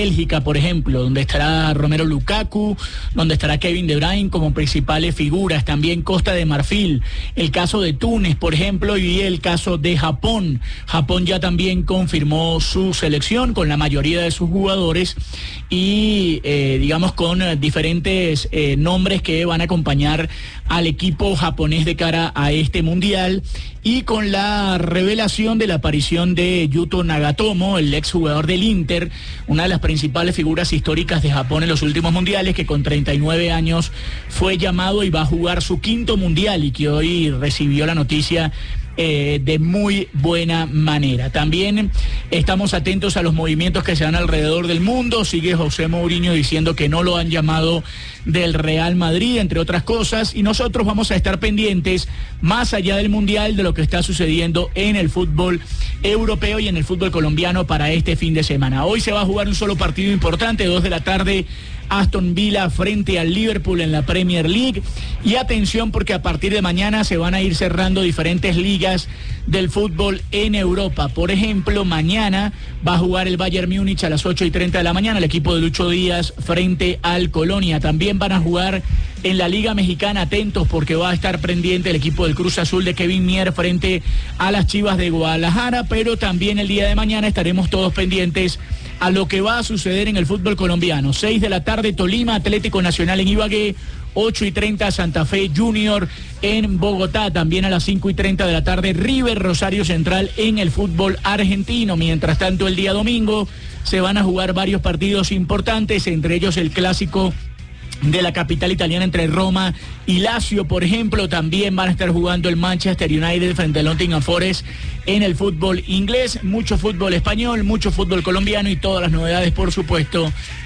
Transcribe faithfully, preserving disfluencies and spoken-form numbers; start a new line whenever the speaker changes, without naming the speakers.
Bélgica, por ejemplo, donde estará Romelu Lukaku, donde estará Kevin De Bruyne como principales figuras, también Costa de Marfil, el caso de Túnez, por ejemplo, y el caso de Japón. Japón ya también confirmó su selección con la mayoría de sus jugadores y, eh, digamos, con eh, diferentes eh, nombres que van a acompañar al equipo japonés de cara a este mundial, y con la revelación de la aparición de Yuto Nagatomo, el exjugador del Inter, una de las principales figuras históricas de Japón en los últimos mundiales, que con treinta y nueve años fue llamado y va a jugar su quinto mundial, y que hoy recibió la noticia Eh, de muy buena manera. También estamos atentos a los movimientos que se dan alrededor del mundo. Sigue José Mourinho diciendo que no lo han llamado del Real Madrid, entre otras cosas, y nosotros vamos a estar pendientes, más allá del Mundial, de lo que está sucediendo en el fútbol europeo y en el fútbol colombiano para este fin de semana. Hoy se va a jugar un solo partido importante, dos de la tarde, Aston Villa frente al Liverpool en la Premier League. Y atención, porque a partir de mañana se van a ir cerrando diferentes ligas del fútbol en Europa. Por ejemplo, mañana va a jugar el Bayern Múnich a las ocho y treinta de la mañana, el equipo de Lucho Díaz frente al Colonia. También van a jugar en la Liga Mexicana, atentos, porque va a estar pendiente el equipo del Cruz Azul de Kevin Mier frente a las Chivas de Guadalajara, pero también el día de mañana estaremos todos pendientes a lo que va a suceder en el fútbol colombiano. seis de la tarde, Tolima, Atlético Nacional en Ibagué. ocho y treinta, Santa Fe Junior en Bogotá. También a las cinco y treinta de la tarde, River Rosario Central en el fútbol argentino. Mientras tanto, el día domingo se van a jugar varios partidos importantes, entre ellos el clásico de la capital italiana entre Roma y Lazio, por ejemplo. También van a estar jugando el Manchester United frente al Nottingham Forest en el fútbol inglés. Mucho fútbol español, mucho fútbol colombiano y todas las novedades, por supuesto,